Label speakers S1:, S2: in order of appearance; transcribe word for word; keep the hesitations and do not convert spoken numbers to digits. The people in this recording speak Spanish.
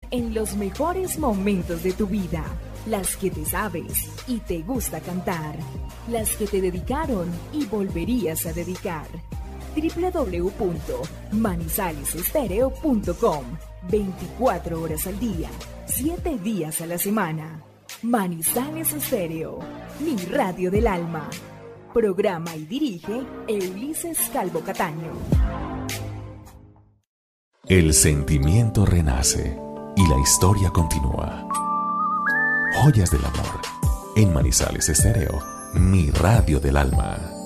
S1: en los mejores momentos de tu vida, las que te sabes y te gusta cantar, las que te dedicaron y volverías a dedicar. doble u doble u doble u punto manizales estéreo punto com. veinticuatro horas al día, siete días a la semana. Manizales Estéreo, mi radio del alma. Programa y dirige Ulises Calvo Cataño.
S2: El sentimiento renace y la historia continúa. Joyas del amor en Manizales Estéreo, mi radio del alma.